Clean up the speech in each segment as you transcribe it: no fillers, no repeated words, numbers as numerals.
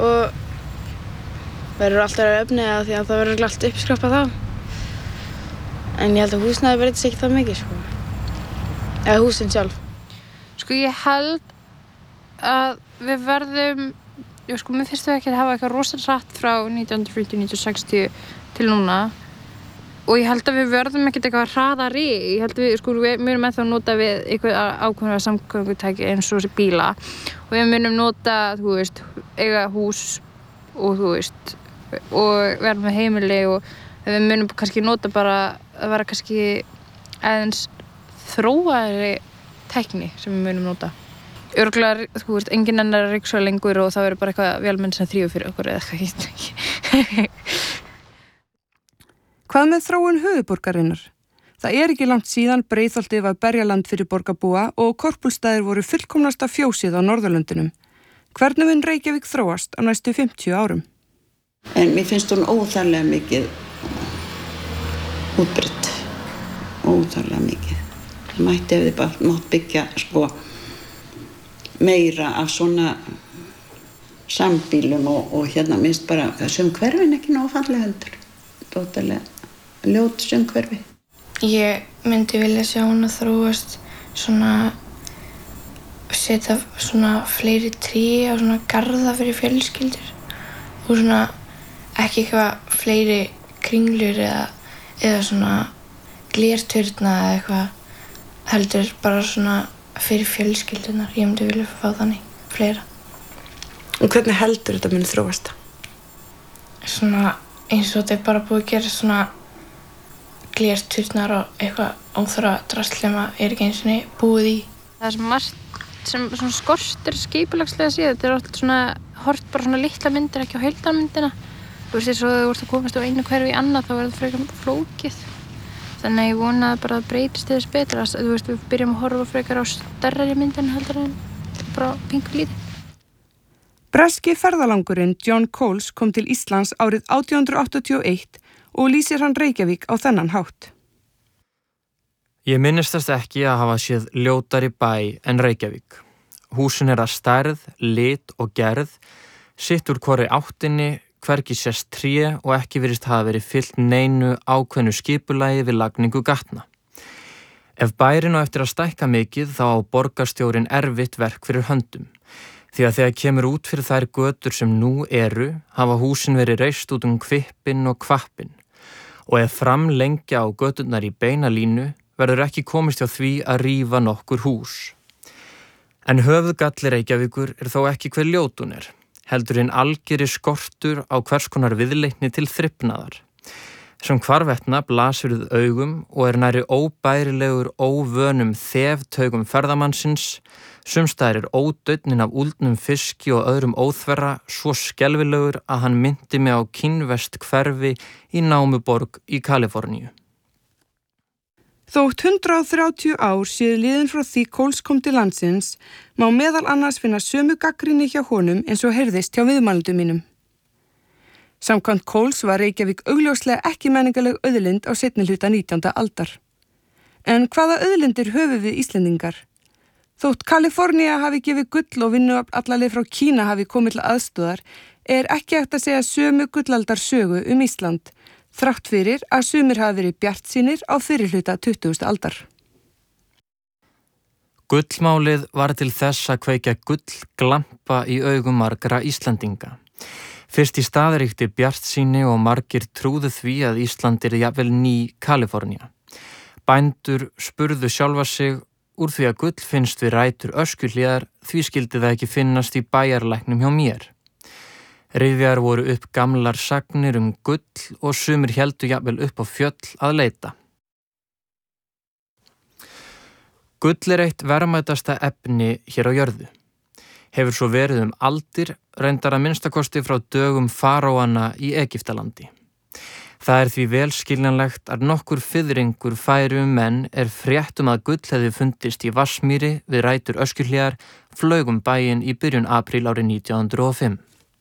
og verður alltaf efni að því að það verður allt uppskrappað þá. En ég held að húsnæði breytist ekki það mikið, sko. Eða húsin sjálf. Sko ég held að við verðum, sko mér finnst þau ekki að hafa eitthvað rosalega hratt frá 1940-1960 til núna og ég held að við verðum ekkert eitthvað hraðari. Ég held að við munum ennþá nota við eitthvað ákveðna samgöngutæki eins og þessi bíla og við munum nota, þú veist, eiga hús og þú veist, og vera með heimili og við munum kannski nota bara að vera kannski aðeins þróaðri tækni sem við munum nota. Örugglega, þú veist, enginn annar ryksuga lengur og það verður bara eitthvað vélmenn sem þrífur fyrir okkur eða eitthvað. Hvað með þróun höfuðborgarinnar? Það ekki langt síðan Breiðholtið var berjaland fyrir borgarbúa og Korpúlstaðir voru fullkomnasta fjósið á Norðurlöndunum. Hvernig mun Reykjavík þróast á næstu 50 árum? En mér finnst hún óþarlega mikið útbreytt. Óþarlega mikið. Það mætti ef þið bara mátt byggja sko meira af svona sambílum og hérna minnst bara sumhverfin ekki nóg fallega heldur. Tótalega ljót sumhverfi. Ég myndi vilja sjá hún að þróast svona setja svona fleiri tré og svona garða fyrir fjölskyldur og svona ekki eitthvað fleiri kringlur eða svona glerturna eða eitthvað heldur bara svona fyrir fjölskyldunar. Ég myndi vilja fá þannig fleira. Og hvernig heldur þetta muni þróast? Svona eins og þetta bara búið að gera svona glerturnar og eitthvað óþarfa drasl sem ekki einu sinni búið í. Það margt sem svona skortir skipulagslega séð. Þetta alltaf svona hort bara svona litla myndir ekki á heildarmyndina. Þú veist eins og þú ert að komast á einu hverfi í annað þá verður það frekar flókið. Þannig að ég vona bara að breytist þess betra. Þú veist, við byrjum að horfa frekar á stærri myndin heldur en bara pingu lítið. Breski ferðalangurinn John Coles kom til Íslands árið 1881 og lýsir hann Reykjavík á þennan hátt. Ég minnist þess ekki að hafa séð ljótari bæ en Reykjavík. Húsin að stærð, lit og gerð, sitt úr hvorri áttinni, hvergi sést tré og ekki virðist hafa verið fyllt neinu ákveðnu skipulagi við lagningu gatna. Ef bærinn á eftir að stækka mikið þá á borgarstjórinn erfitt verk fyrir höndum. Því að þegar kemur út fyrir þær götur sem nú eru, hafa húsin verið reist út kvippinn og kvappinn. Og ef framlengja á göturnar í beina línu, verður ekki komist hjá því að rífa nokkur hús. En höfuðgalli Reykjavíkur þó ekki hver ljót hún heldur hinn algeri skortur á hvers konar viðleitni til þrifnaðar. Sem hvarvetna blasir við augum og nærri óbærilegur óvönum þeftaugum ferðamannsins, sumstaðar ódauðnin af úldnum fiski og öðrum óþverra svo skelfilegur að hann minnti mig á kínverst hverfi í námuborg í Kaliforníu. Þótt 130 ár séu liðin frá því Coles kom til landsins, má meðal annars finna sömu gagnrýni hjá honum eins og heyrðist hjá viðmælendum mínum. Samkvæmt Coles var Reykjavík augljóslega ekki menningaleg auðlind á seinni hluta 19. aldar. En hvaða auðlindir höfum við Íslendingar? Þótt Kalifornía hafi gefið gull og vinnuafl alla leið frá Kína hafi komið til aðstoðar, ekki hægt að segja sömu gullaldar sögu Ísland, þrátt fyrir að sumir hafi verið bjartsýnir á fyrri hluta 20. aldar. Gullmálið var til þess að kveikja gullglampa í augum margra Íslendinga. Fyrst í stað ríkti bjartsýni og margir trúðu því að Ísland jafnvel ný Kalifornía. Bændur spurðu sjálfa sig úr því að gull finnst við rætur öskuhlíðar, því skyldi það ekki finnast í bæjarlæknum hjá mér. Rifjar voru upp gamlar sagnir gull og sumir héldu jafnvel upp á fjöll að leita. Gull eitt verðmætasta efni hér á jörðu. Hefur svo verið aldir, reyndar að minnstakosti frá dögum faraóanna í Egyptalandi. Það því vel skiljanlegt að nokkur fiðringur færi menn frétt að gull hefði fundist í Vatnsmýri við rætur Öskjuhlíðar, flaug bæinn í byrjun apríl árið 1905.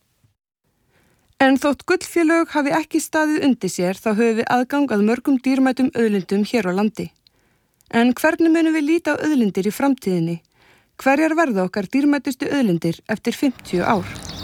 En þótt gullfélög hafi ekki staðið undir sér þá höfum við aðgang að mörgum dýrmætum auðlindum hér á landi. En hvernig munum við líta á auðlindir í framtíðinni? Hverjar verða okkar dýrmætustu auðlindir eftir 50 ár?